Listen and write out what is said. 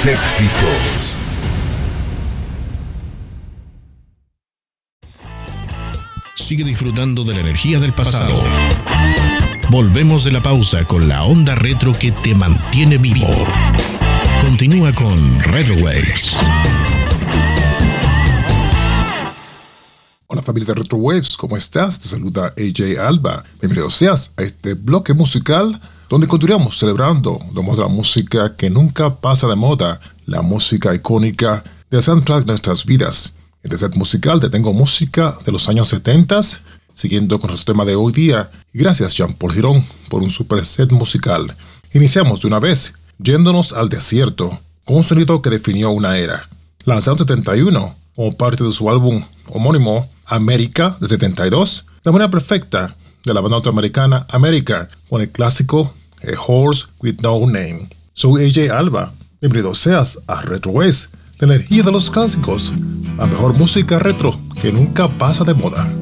éxitos. Sigue disfrutando de la energía del pasado. Volvemos de la pausa con la onda retro que te mantiene vivo. Continúa con Retro Waves. Hola familia de Retro Waves, ¿cómo estás? Te saluda AJ Alba. Bienvenido seas a este bloque musical donde continuamos celebrando la música que nunca pasa de moda, la música icónica del soundtrack de nuestras vidas. En este set musical te tengo música de los años 70, siguiendo con nuestro tema de hoy día. Y gracias Jean Paul Girón por un super set musical. Iniciamos de una vez, yéndonos al desierto, con un sonido que definió una era. Lanzado en 71, como parte de su álbum homónimo, América, de 72, la manera perfecta de la banda norteamericana América, con el clásico A Horse with No Name. Soy AJ Alba, bienvenido seas a Retro Waves, la energía de los clásicos, la mejor música retro que nunca pasa de moda.